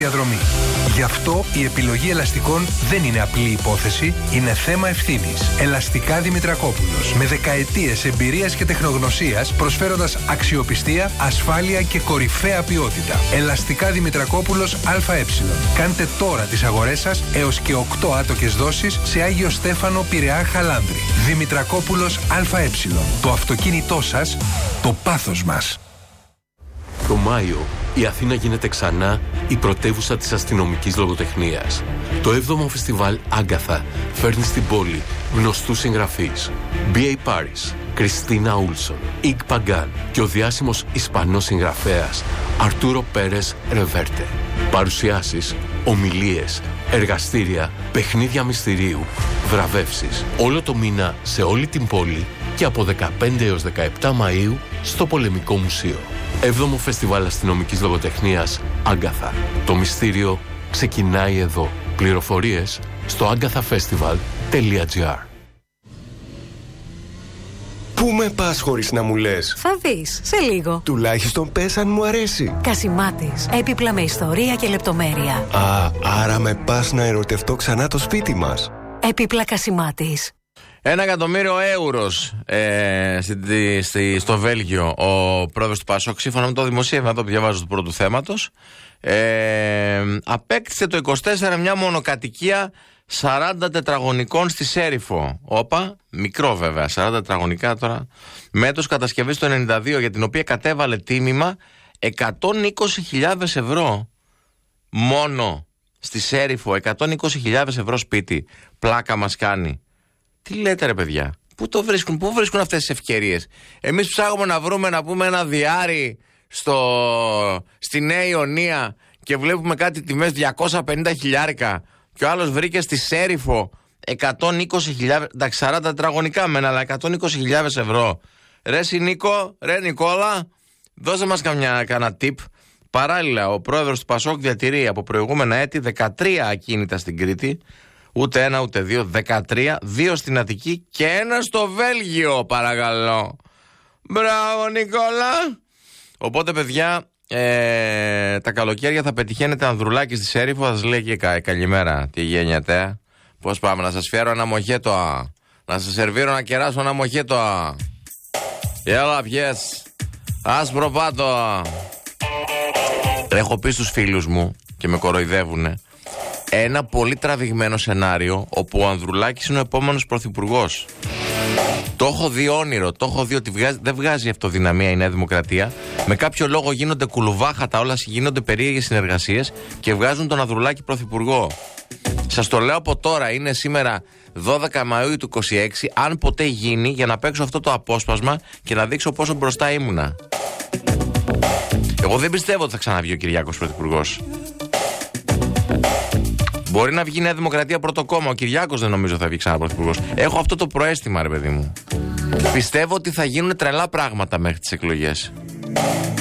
διαδρομή. Γι' αυτό η επιλογή ελαστικών δεν είναι απλή υπόθεση, είναι θέμα ευθύνης. Ελαστικά Δημητρακόπουλος. Με δεκαετίες εμπειρίας και τεχνογνωσίας, προσφέροντας αξιοπιστία, ασφάλεια και κορυφαία ποιότητα. Ελαστικά Δημητρακόπουλος ΑΕ. Κάντε τώρα τις αγορές σας έως και 8 άτοκες δόσεις σε Άγιο Στέφανο, Πειραιά, Χαλάνδρη. Δημητρακόπουλος ΑΕ. Το αυτοκίνητό σας, το πάθος μας. Το Μάιο, η Αθήνα γίνεται ξανά η πρωτεύουσα της αστυνομικής λογοτεχνίας. Το 7ο φεστιβάλ Άγκαθα φέρνει στην πόλη γνωστούς συγγραφείς. B.A. Paris, Κριστίνα Ούλσον, Ιγ Παγκάν και ο διάσημος Ισπανός συγγραφέας Αρτούρο Πέρες Ρεβέρτε. Παρουσιάσεις, ομιλίες, εργαστήρια, παιχνίδια μυστηρίου, βραβεύσεις. Όλο το μήνα σε όλη την πόλη και από 15 έως 17 Μαΐου στο Πολεμικό Μουσείο. 7ο Φεστιβάλ Αστυνομικής Λογοτεχνίας Άγκαθα. Το μυστήριο ξεκινάει εδώ. Πληροφορίες στο agathafestival.gr. Πού με πας χωρίς να μου λες? Θα δεις, σε λίγο. Τουλάχιστον πες αν μου αρέσει. Κασιμάτης, έπιπλα με ιστορία και λεπτομέρεια. Α, άρα με πας να ερωτευτώ ξανά το σπίτι μας. Έπιπλα Κασιμάτης. 1.000.000 στο Βέλγιο ο πρόεδρος του ΠΑΣΟΚ, σύμφωνα με το δημοσίευμα εδώ που διαβάζω του πρώτου θέματος, απέκτησε το 24 μια μονοκατοικία 40 τετραγωνικών στη Σέριφο. Όπα, μικρό βέβαια, 40 τετραγωνικά τώρα. Με έτος κατασκευής το 92, για την οποία κατέβαλε τίμημα 120.000 ευρώ. Μόνο στη Σέριφο, 120.000 ευρώ σπίτι. Πλάκα μας κάνει. Τι λέτε ρε παιδιά, πού βρίσκουν αυτές τις ευκαιρίες? Εμείς ψάχνουμε να βρούμε, να πούμε, ένα διάρρη στη Νέα Ιωνία και βλέπουμε κάτι τιμές 250 χιλιάρικα και ο άλλος βρήκε στη Σέριφο 120.000, εντάξει 40 τετραγωνικά μεν, αλλά 120.000 ευρώ. Ρε Νίκο, ρε Νικόλα, δώσε μας κανένα tip. Παράλληλα, ο πρόεδρος του ΠΑΣΟΚ διατηρεί από προηγούμενα έτη 13 ακίνητα στην Κρήτη. Ούτε ένα ούτε δύο, 13, 2 στην Αττική και 1 στο Βέλγιο, παρακαλώ. Μπράβο Νικόλα. Οπότε παιδιά, τα καλοκαίρια θα πετυχαίνετε ανδρουλάκι στη Σέριφο, θα σας λέει και καλημέρα, τι γέννιατε? Πώς πάμε, να σας φέρω ένα μοχέτο, να σας σερβίρω να κεράσω ένα μοχέτο. Έλα πιες, άσπρο πάτο. Έχω πει στους φίλους μου και με κοροϊδεύουνε ένα πολύ τραβηγμένο σενάριο όπου ο Ανδρουλάκης είναι ο επόμενος πρωθυπουργός. Το έχω δει όνειρο, το έχω δει ότι δεν βγάζει αυτοδυναμία η Νέα Δημοκρατία. Με κάποιο λόγο γίνονται κουλουβάχατα όλα, γίνονται περίεργες συνεργασίες και βγάζουν τον Ανδρουλάκη πρωθυπουργό. Σας το λέω από τώρα, είναι σήμερα 12 Μαΐου του 26, αν ποτέ γίνει, για να παίξω αυτό το απόσπασμα και να δείξω πόσο μπροστά ήμουνα. Εγώ δεν πιστεύω ότι θα ξαναβγεί ο Κυριάκος πρωθυπουργός. Μπορεί να βγει η Νέα Δημοκρατία πρώτο κόμμα. Ο Κυριάκος δεν νομίζω θα βγει ξανά πρωθυπουργός. Έχω αυτό το προαίσθημα, ρε παιδί μου. Πιστεύω ότι θα γίνουν τρελά πράγματα μέχρι τις εκλογές.